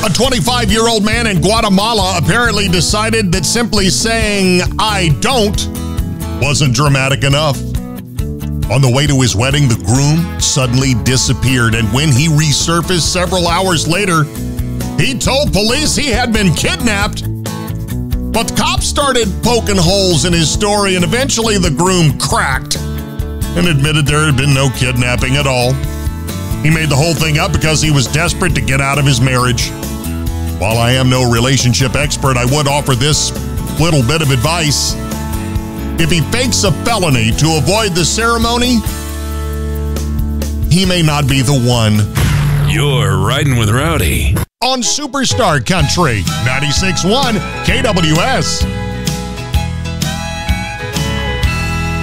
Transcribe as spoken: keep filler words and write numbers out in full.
A twenty-five-year-old man in Guatemala apparently decided that simply saying, "I don't," wasn't dramatic enough. On the way to his wedding, the groom suddenly disappeared, and when he resurfaced several hours later, he told police he had been kidnapped. But the cops started poking holes in his story, and eventually the groom cracked and admitted there had been no kidnapping at all. He made the whole thing up because he was desperate to get out of his marriage. While I am no relationship expert, I would offer this little bit of advice. If he fakes a felony to avoid the ceremony, he may not be the one. You're riding with Rowdy On Superstar Country, ninety-six point one K W S.